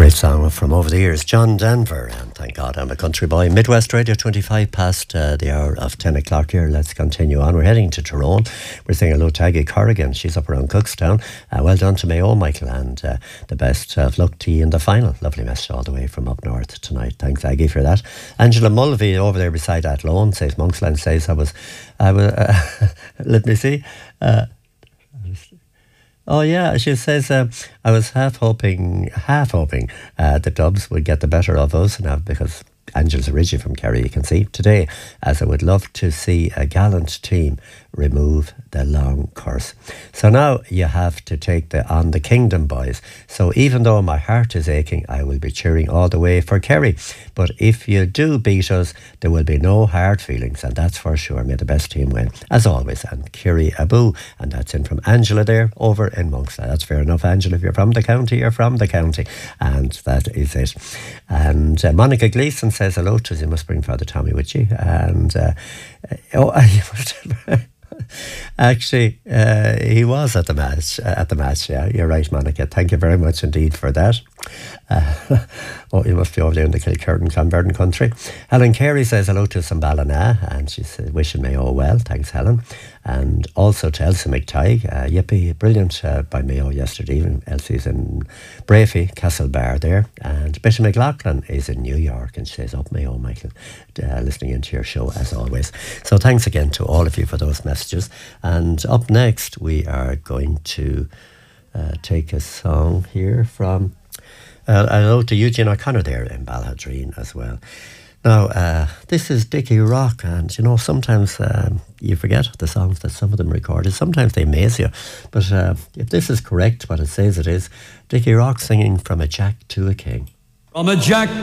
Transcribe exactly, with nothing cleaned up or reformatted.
Great song from over the years, John Denver, and thank God I'm a country boy. Midwest Radio, twenty-five past uh, the hour of ten o'clock here. Let's continue on. We're heading to Tyrone. We're saying hello to Aggie Corrigan. She's up around Cookstown. Uh, well done to Mayo, Michael, and uh, the best of luck to you in the final. Lovely message all the way from up north tonight. Thanks, Aggie, for that. Angela Mulvey over there beside Athlone says, Monksland says, I was, I was uh, let me see. Uh, Oh yeah, she says, uh, I was half hoping, half hoping uh, the Dubs would get the better of us now, because Angela's originally from Kerry, you can see today, as I would love to see a gallant team remove the long curse. So now you have to take the on the kingdom, boys. So even though my heart is aching, I will be cheering all the way for Kerry. But if you do beat us, there will be no hard feelings, and that's for sure. May the best team win, as always. And Kerry Abu, and that's in from Angela there over in Monksland. That's fair enough, Angela. If you're from the county, you're from the county, and that is it. And uh, Monica Gleeson says hello to us. You must bring Father Tommy with you. And uh, oh, you must. Actually, uh, he was at the match. Uh, at the match, yeah, you're right, Monica. Thank you very much indeed for that. Uh, oh, you must be over there in the Kilkerran, Clonberdon country. Helen Carey says hello to Samballina, and she's uh, wishing me all well. Thanks, Helen. And also to Elsie McTighe. Uh, yippee, brilliant uh, by Mayo yesterday evening. Elsie's in Brafey, Castlebar there. And Betty McLaughlin is in New York, and she says, up Mayo, Michael, uh, listening into your show as always. So thanks again to all of you for those messages. And up next, we are going to uh, take a song here from, uh, hello to Eugene O'Connor there in Balladreen as well. Now, uh, this is Dickie Rock, and you know, sometimes um, you forget the songs that some of them recorded. Sometimes they amaze you. But uh, if this is correct, what it says it is, Dickie Rock singing From a Jack to a King. From a Jack